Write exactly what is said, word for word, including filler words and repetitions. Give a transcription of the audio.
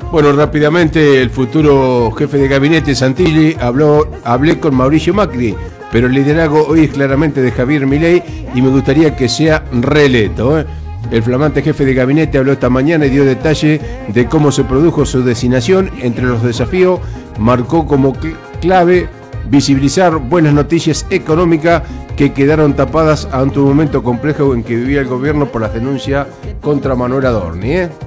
Bueno, rápidamente, el futuro jefe de gabinete Santilli habló, hablé con Mauricio Macri, pero el liderazgo hoy es claramente de Javier Milei y me gustaría que sea reelecto, ¿eh? El flamante jefe de gabinete habló esta mañana y dio detalle de cómo se produjo su designación. Entre los desafíos, marcó como clave visibilizar buenas noticias económicas que quedaron tapadas ante un momento complejo en que vivía el gobierno por las denuncias contra Manuel Adorni, ¿eh?